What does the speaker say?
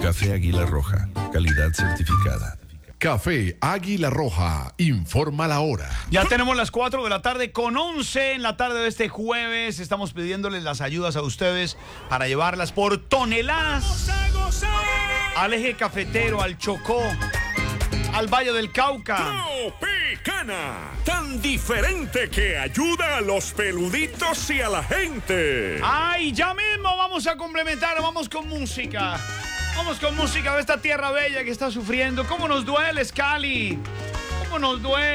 Café Águila Roja, calidad certificada. Café Águila Roja, informa la hora. Ya tenemos las 4 de la tarde con 11 en la tarde de este jueves. Estamos pidiéndoles las ayudas a ustedes para llevarlas por toneladas al eje cafetero, al Chocó, al Valle del Cauca. Tropicana, tan diferente que ayuda a los peluditos y a la gente. Ay, ya mismo vamos a complementar, vamos con música. Vamos con música de esta tierra bella que está sufriendo. ¿Cómo nos duele, Scali? ¿Cómo nos duele?